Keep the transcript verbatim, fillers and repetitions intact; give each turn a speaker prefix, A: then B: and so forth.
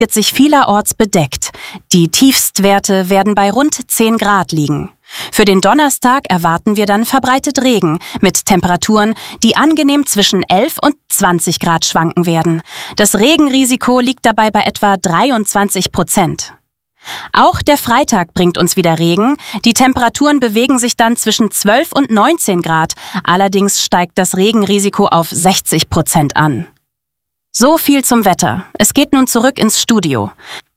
A: wird sich vielerorts bedeckt. Die Tiefstwerte werden bei rund zehn Grad liegen. Für den Donnerstag erwarten wir dann verbreitet Regen mit Temperaturen, die angenehm zwischen elf und zwanzig Grad schwanken werden. Das Regenrisiko liegt dabei bei etwa dreiundzwanzig Prozent. Auch der Freitag bringt uns wieder Regen. Die Temperaturen bewegen sich dann zwischen zwölf und neunzehn Grad. Allerdings steigt das Regenrisiko auf sechzig Prozent an. So viel zum Wetter. Es geht nun zurück ins Studio.